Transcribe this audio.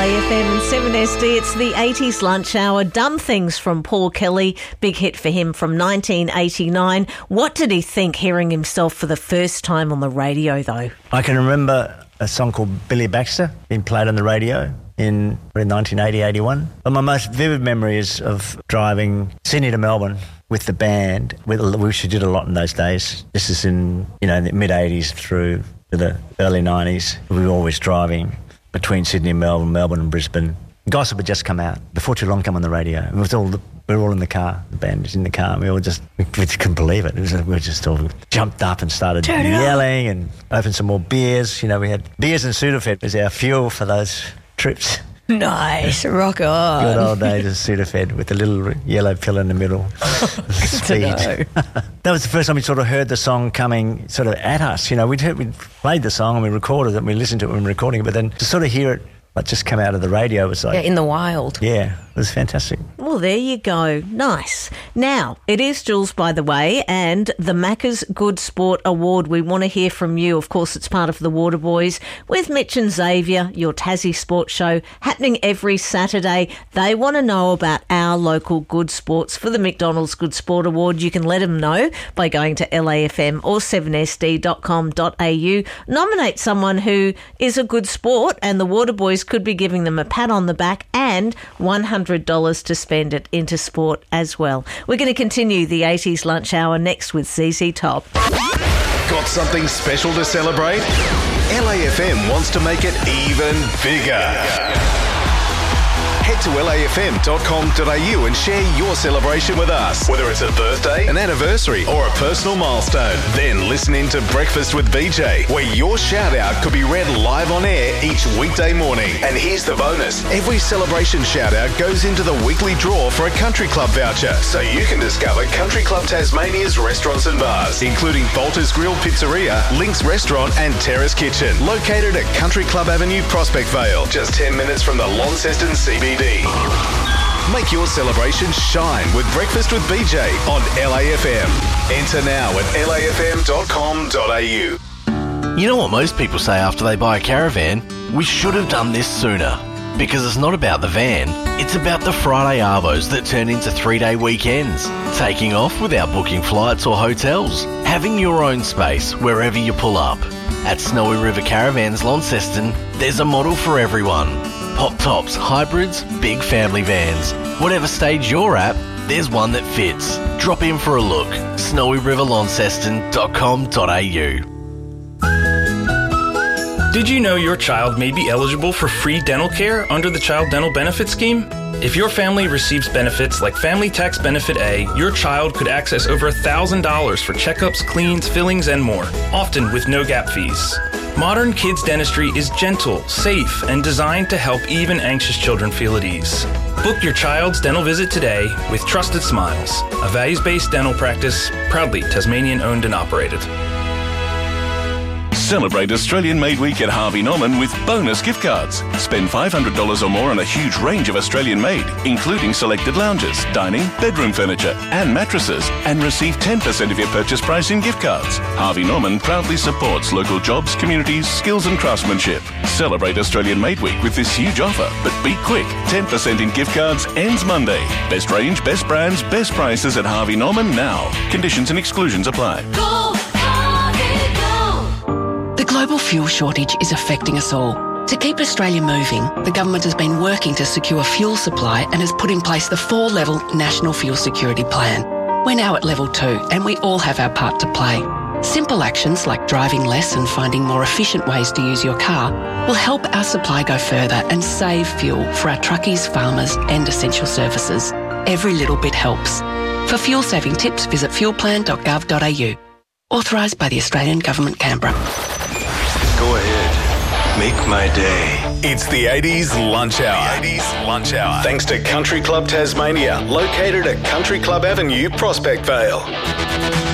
LAFM and 7SD. It's the 80s lunch hour. Dumb Things from Paul Kelly. Big hit for him from 1989. What did he think hearing himself for the first time on the radio, though? I can remember a song called Billy Baxter being played on the radio in 1980-81. But my most vivid memory is of driving Sydney to Melbourne with the band, which we did a lot in those days. This is in, the mid-80s through to the early 90s. We were always driving between Sydney and Melbourne and Brisbane. Gossip had just come out. Before too long, come on the radio. We were all in the car. The band was in the car. We just couldn't believe it. We just all jumped up and started yelling and opened some more beers. We had beers and Sudafed was our fuel for those trips. Nice, rock on. Good old days of Sudafed with a little yellow pill in the middle. Speed. That was the first time we sort of heard the song coming sort of at us. We'd played the song and we recorded it and we listened to it when we were recording it, but then to sort of hear it just come out of the radio was like... Yeah, in the wild. Yeah, it was fantastic. Well, there you go. Nice. Now, it is Jules, by the way, and the Macca's Good Sport Award. We want to hear from you. Of course, it's part of the Waterboys with Mitch and Xavier, your Tassie sports show, happening every Saturday. They want to know about our local good sports for the McDonald's Good Sport Award. You can let them know by going to LAFM or 7sd.com.au. Nominate someone who is a good sport, and the Waterboys could be giving them a pat on the back and $100 to spend it into sport as well. We're going to continue the 80s lunch hour next with ZZ Top. Got something special to celebrate? LAFM wants to make it even bigger. Head to lafm.com.au and share your celebration with us. Whether it's a birthday, an anniversary, or a personal milestone. Then listen in to Breakfast with BJ, where your shout-out could be read live on air each weekday morning. And here's the bonus. Every celebration shout-out goes into the weekly draw for a Country Club voucher, so you can discover Country Club Tasmania's restaurants and bars, including Bolter's Grill Pizzeria, Link's Restaurant and Terrace Kitchen, located at Country Club Avenue, Prospect Vale, just 10 minutes from the Launceston CBD. Make your celebration shine with Breakfast with BJ on LAFM. Enter now at lafm.com.au. You know what most people say after they buy a caravan? We should have done this sooner. Because it's not about the van, it's about the Friday arvos that turn into 3-day weekends. Taking off without booking flights or hotels. Having your own space wherever you pull up. At Snowy River Caravans Launceston, there's a model for everyone. Pop tops, hybrids, big family vans. Whatever stage you're at, there's one that fits. Drop in for a look. snowyriverlaunceston.com.au. Did you know your child may be eligible for free dental care under the Child Dental Benefit Scheme? If your family receives benefits like Family Tax Benefit A, your child could access over $1,000 for checkups, cleans, fillings, and more, often with no gap fees. Modern kids dentistry is gentle, safe, and designed to help even anxious children feel at ease. Book your child's dental visit today with Trusted Smiles, a values-based dental practice proudly Tasmanian-owned and operated. Celebrate Australian Made Week at Harvey Norman with bonus gift cards. Spend $500 or more on a huge range of Australian made, including selected lounges, dining, bedroom furniture and mattresses, and receive 10% of your purchase price in gift cards. Harvey Norman proudly supports local jobs, communities, skills and craftsmanship. Celebrate Australian Made Week with this huge offer, but be quick. 10% in gift cards ends Monday. Best range, best brands, best prices at Harvey Norman now. Conditions and exclusions apply. The global fuel shortage is affecting us all. To keep Australia moving, the government has been working to secure fuel supply and has put in place the 4-level National Fuel Security Plan. We're now at level 2 and we all have our part to play. Simple actions like driving less and finding more efficient ways to use your car will help our supply go further and save fuel for our truckies, farmers and essential services. Every little bit helps. For fuel saving tips, visit fuelplan.gov.au. Authorised by the Australian Government, Canberra. Go ahead. Make my day. It's the 80s Lunch Hour. Thanks to Country Club Tasmania, located at Country Club Avenue, Prospect Vale.